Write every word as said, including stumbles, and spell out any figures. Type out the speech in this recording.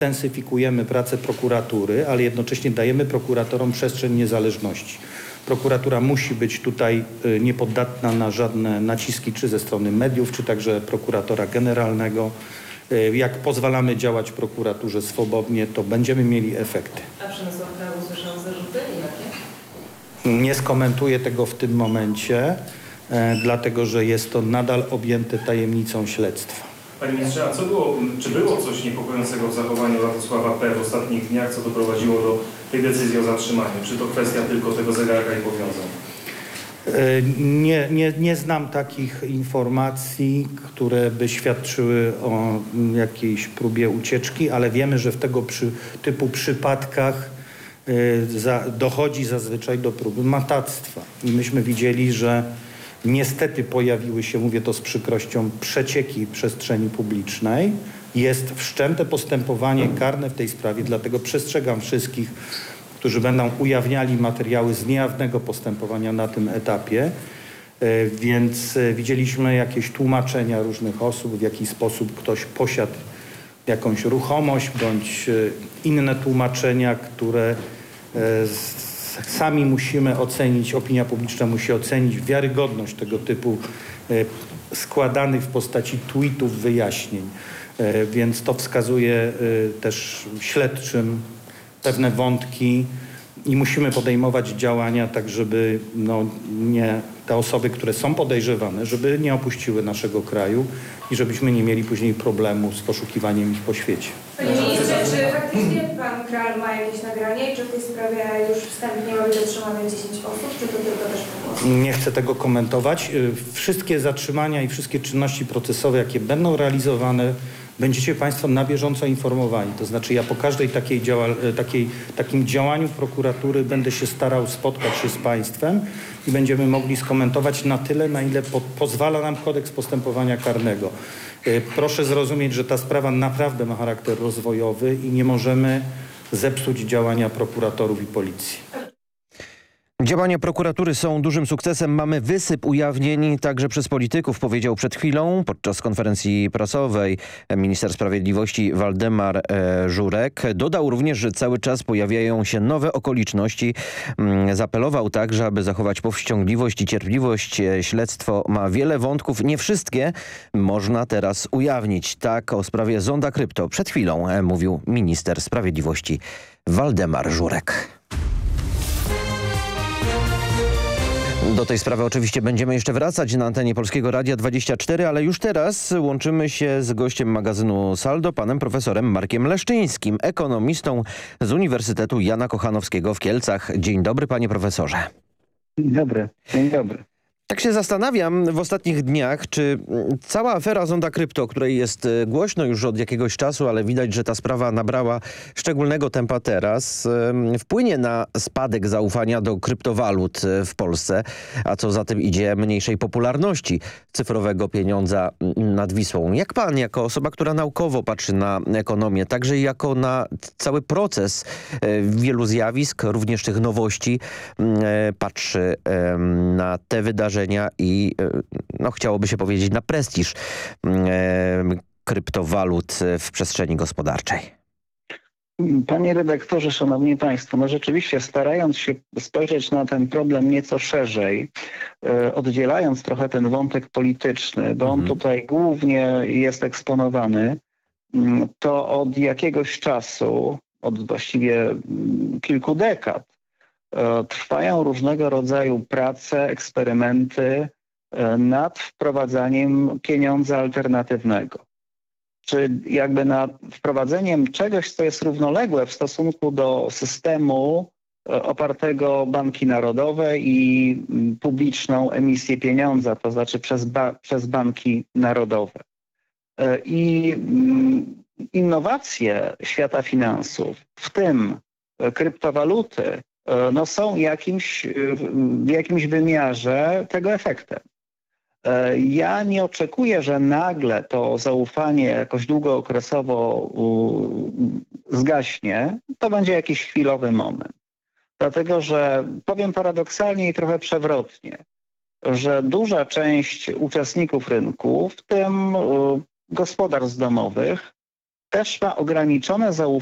intensyfikujemy pracę prokuratury, ale jednocześnie dajemy prokuratorom przestrzeń niezależności. Prokuratura musi być tutaj niepoddatna na żadne naciski, czy ze strony mediów, czy także prokuratora generalnego. Jak pozwalamy działać prokuraturze swobodnie, to będziemy mieli efekty. A Przemysław K. usłyszał zarzuty? Jakie? Nie skomentuję tego w tym momencie, e, dlatego że jest to nadal objęte tajemnicą śledztwa. Panie ministrze, a co było, czy było coś niepokojącego w zachowaniu Radosława P. w ostatnich dniach, co doprowadziło do tej decyzji o zatrzymaniu? Czy to kwestia tylko tego zegarka i powiązań? Nie, nie, nie znam takich informacji, które by świadczyły o jakiejś próbie ucieczki, ale wiemy, że w tego przy, typu przypadkach y, za, dochodzi zazwyczaj do próby matactwa. I myśmy widzieli, że niestety pojawiły się, mówię to z przykrością, przecieki w przestrzeni publicznej. Jest wszczęte postępowanie karne w tej sprawie, dlatego przestrzegam wszystkich, którzy będą ujawniali materiały z niejawnego postępowania na tym etapie. Więc widzieliśmy jakieś tłumaczenia różnych osób, w jaki sposób ktoś posiadł jakąś ruchomość, bądź inne tłumaczenia, które sami musimy ocenić, opinia publiczna musi ocenić wiarygodność tego typu składanych w postaci tweetów wyjaśnień. Więc to wskazuje też śledczym pewne wątki i musimy podejmować działania tak, żeby no, nie, te osoby, które są podejrzewane, żeby nie opuściły naszego kraju i żebyśmy nie mieli później problemu z poszukiwaniem ich po świecie. Panie ministrze, czy faktycznie pan Kral ma jakieś nagranie i czy w tej sprawie już wstępnie ma być zatrzymane dziesięć osób, czy to tylko też po Nie chcę tego komentować. Wszystkie zatrzymania i wszystkie czynności procesowe, jakie będą realizowane, będziecie Państwo na bieżąco informowani. To znaczy ja po każdej takiej, działa, takiej takim działaniu prokuratury będę się starał spotkać się z Państwem i będziemy mogli skomentować na tyle, na ile po, pozwala nam kodeks postępowania karnego. Proszę zrozumieć, że ta sprawa naprawdę ma charakter rozwojowy i nie możemy zepsuć działania prokuratorów i policji. Działania prokuratury są dużym sukcesem. Mamy wysyp ujawnień także przez polityków, powiedział przed chwilą podczas konferencji prasowej minister sprawiedliwości Waldemar e, Żurek. Dodał również, że cały czas pojawiają się nowe okoliczności. Zaapelował także, aby zachować powściągliwość i cierpliwość. Śledztwo ma wiele wątków. Nie wszystkie można teraz ujawnić. Tak o sprawie Zonda Krypto przed chwilą e, mówił minister sprawiedliwości Waldemar Żurek. Do tej sprawy oczywiście będziemy jeszcze wracać na antenie Polskiego Radia dwadzieścia cztery, ale już teraz łączymy się z gościem magazynu Saldo, panem profesorem Markiem Leszczyńskim, ekonomistą z Uniwersytetu Jana Kochanowskiego w Kielcach. Dzień dobry, panie profesorze. Dzień dobry, dzień dobry. Tak się zastanawiam w ostatnich dniach, czy cała afera Zonda Krypto, o której jest głośno już od jakiegoś czasu, ale widać, że ta sprawa nabrała szczególnego tempa teraz, wpłynie na spadek zaufania do kryptowalut w Polsce, a co za tym idzie mniejszej popularności cyfrowego pieniądza nad Wisłą. Jak pan, jako osoba, która naukowo patrzy na ekonomię, także jako na cały proces wielu zjawisk, również tych nowości, patrzy na te wydarzenia i no, chciałoby się powiedzieć na prestiż e, kryptowalut w przestrzeni gospodarczej? Panie redaktorze, szanowni państwo, no rzeczywiście starając się spojrzeć na ten problem nieco szerzej, e, oddzielając trochę ten wątek polityczny, bo on mhm. tutaj głównie jest eksponowany, to od jakiegoś czasu, od właściwie kilku dekad, trwają różnego rodzaju prace, eksperymenty nad wprowadzaniem pieniądza alternatywnego. Czy jakby nad wprowadzeniem czegoś, co jest równoległe w stosunku do systemu opartego o banki narodowe i publiczną emisję pieniądza, to znaczy przez, ba przez banki narodowe. I innowacje świata finansów, w tym kryptowaluty, no są jakimś, w jakimś wymiarze tego efektem. Ja nie oczekuję, że nagle to zaufanie jakoś długookresowo zgaśnie. To będzie jakiś chwilowy moment. Dlatego, że powiem paradoksalnie i trochę przewrotnie, że duża część uczestników rynku, w tym gospodarstw domowych, też ma ograniczone zaufanie